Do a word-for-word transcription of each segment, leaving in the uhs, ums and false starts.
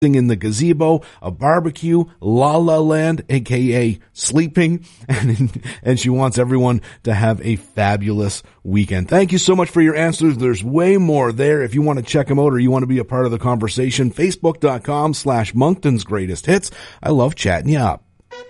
in the gazebo, a barbecue, La La Land, aka sleeping, and and she wants everyone to have a fabulous weekend. Thank you so much for your answers. There's way more there. If you want to check them out or you want to be a part of the conversation, facebook.com slash Moncton's Greatest Hits. I love chatting you up.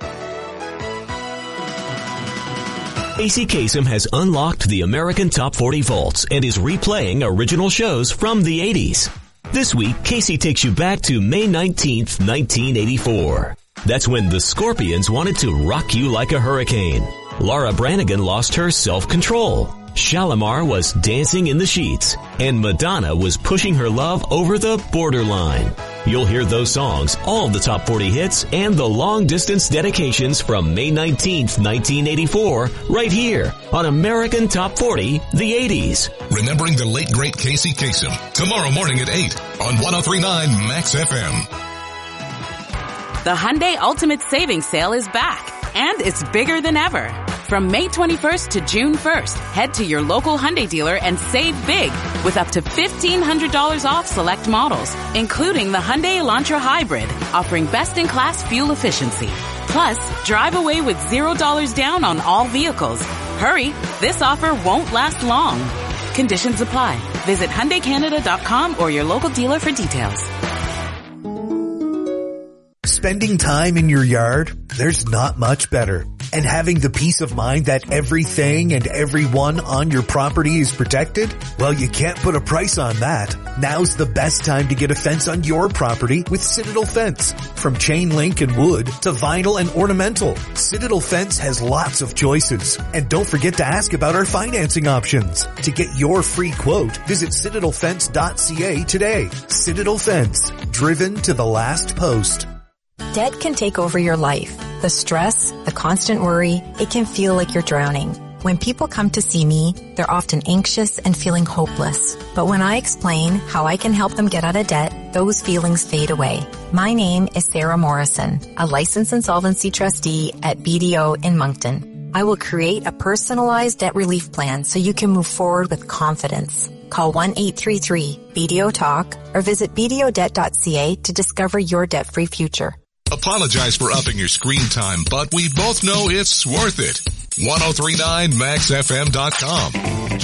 Casey Kasem has unlocked the American Top forty vaults and is replaying original shows from the eighties. This week, Casey takes you back to May nineteenth, nineteen eighty-four. That's when the Scorpions wanted to rock you like a hurricane. Laura Branigan lost her self-control. Shalimar was dancing in the sheets. And Madonna was pushing her love over the borderline. You'll hear those songs, all the top forty hits, and the long-distance dedications from May nineteenth, nineteen eighty-four, right here on American Top forty, the eighties. Remembering the late, great Casey Kasem, tomorrow morning at eight on one oh three point nine Max F M. The Hyundai Ultimate Savings Sale is back, and it's bigger than ever. From May twenty-first to June first, head to your local Hyundai dealer and save big with up to fifteen hundred dollars off select models, including the Hyundai Elantra Hybrid, offering best-in-class fuel efficiency. Plus, drive away with zero dollars down on all vehicles. Hurry, this offer won't last long. Conditions apply. Visit Hyundai Canada dot com or your local dealer for details. Spending time in your yard? There's not much better. And having the peace of mind that everything and everyone on your property is protected? Well, you can't put a price on that. Now's the best time to get a fence on your property with Citadel Fence. From chain link and wood to vinyl and ornamental, Citadel Fence has lots of choices. And don't forget to ask about our financing options. To get your free quote, visit citadel fence dot c a today. Citadel Fence, driven to the last post. Debt can take over your life. The stress, the constant worry, it can feel like you're drowning. When people come to see me, they're often anxious and feeling hopeless. But when I explain how I can help them get out of debt, those feelings fade away. My name is Sarah Morrison, a licensed insolvency trustee at B D O in Moncton. I will create a personalized debt relief plan so you can move forward with confidence. Call one eight three three B D O talk or visit b d o debt dot c a to discover your debt-free future. Apologize for upping your screen time, but we both know it's worth it. ten thirty-nine max f m dot com.